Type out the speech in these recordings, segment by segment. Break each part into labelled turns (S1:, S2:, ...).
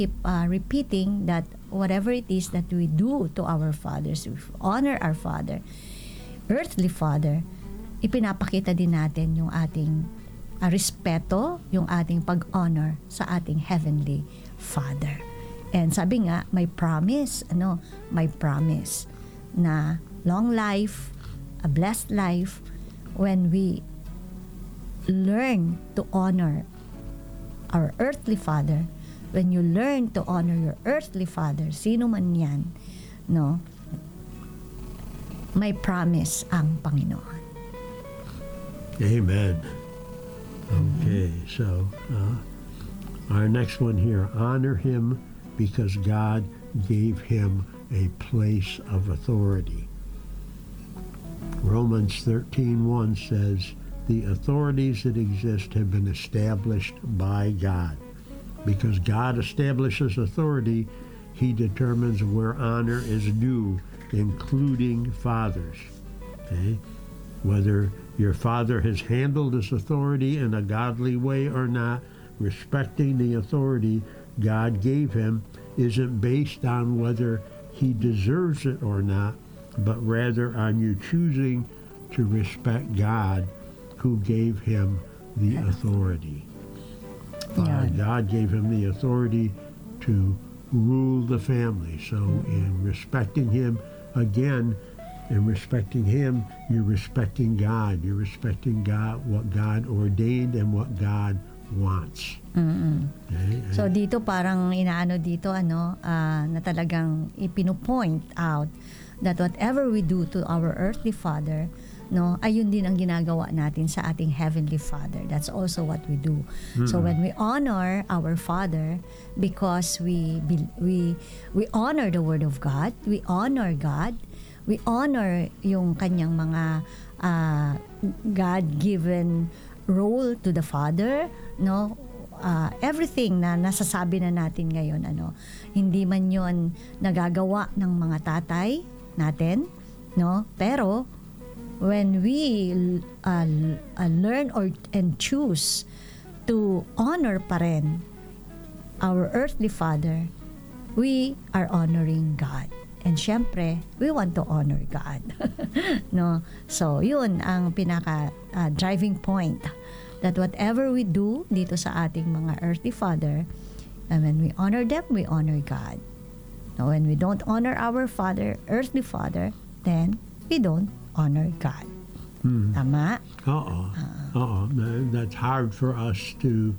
S1: keep repeating that whatever it is that we do to our fathers, we honor our father, earthly father, ipinapakita din natin yung ating respeto, yung ating pag-honor sa ating heavenly Father. And sabi nga, may promise na long life, a blessed life, when we learn to honor our earthly father, when you learn to honor your earthly father, sino man yan, no, may promise ang Panginoon.
S2: Amen. Okay, so our next one here, honor him because God gave him a place of authority. Romans 13:1 says, the authorities that exist have been established by God. Because God establishes authority, he determines where honor is due, including fathers. Okay? Whether your father has handled his authority in a godly way or not, respecting the authority God gave him isn't based on whether he deserves it or not, but rather on you choosing to respect God who gave him the authority. God gave him the authority to rule the family. So in respecting him, again, in respecting him, you're respecting God. You're respecting God, what God ordained and what God wants. Okay?
S1: So dito parang inaano dito na talagang ipino-point out that whatever we do to our earthly father, no, ayun din ang ginagawa natin sa ating heavenly Father. That's also what we do. So when we honor our Father, because we honor the Word of God, we honor God, we honor yung kanyang mga God-given role to the Father, no, everything na nasasabi na natin ngayon, hindi man yon nagagawa ng mga tatay natin, no, pero when we learn and choose to honor pa rin our earthly father, we are honoring God. And syempre, we want to honor God. No? So, yun ang pinaka driving point, that whatever we do dito sa ating mga earthly father, and when we honor them, we honor God. Now, when we don't honor our father, earthly father, then we don't honor God. Tama?
S2: That's hard for us to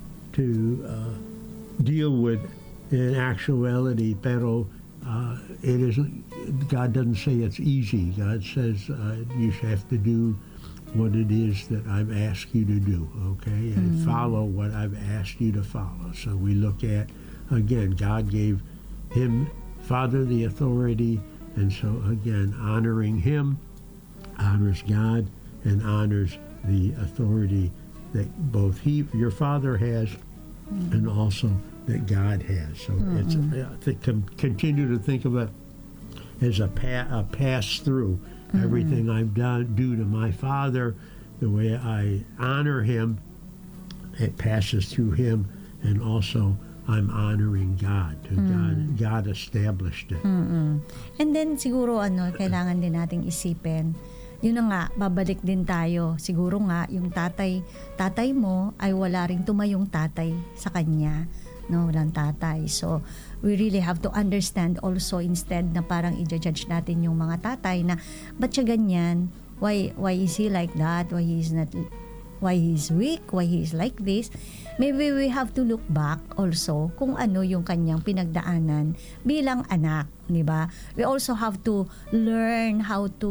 S2: deal with in actuality, pero it isn't. God doesn't say it's easy. God says you have to do what it is that I've asked you to do, okay? And follow what I've asked you to follow. So we look at, again, God gave him, Father, the authority, and so again, honoring him honors God and honors the authority that both your father has and also that God has. So it's continue to think of it as a pass through. Everything I've do to my father, the way I honor him, it passes through him, and also I'm honoring God. God established it.
S1: And then siguro kailangan din nating isipin, yun na nga, babalik din tayo. Siguro nga, yung tatay mo ay wala ring tumayong tatay sa kanya. No, walang tatay. So, we really have to understand also, instead na parang i-judge natin yung mga tatay na, ba't siya ganyan? Why is he like that? Why he's weak? Why he's like this? Maybe we have to look back also kung ano yung kanyang pinagdaanan bilang anak, di ba? We also have to learn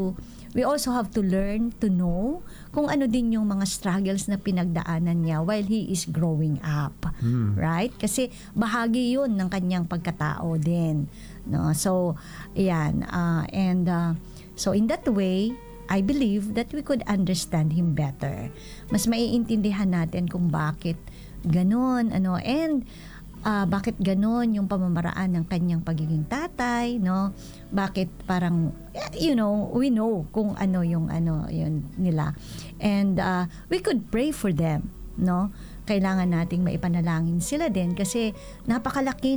S1: to know kung ano din yung mga struggles na pinagdaanan niya while he is growing up. Right? Kasi bahagi yun ng kanyang pagkatao din. No? So, yan. So, in that way, I believe that we could understand him better. Mas maiintindihan natin kung bakit ganon, and bakit ganon yung pamamaraan ng kanyang pagiging tatay, no? Bakit parang, we know kung yun nila. And we could pray for them, no? Kailangan nating maipanalangin sila din kasi napakalaki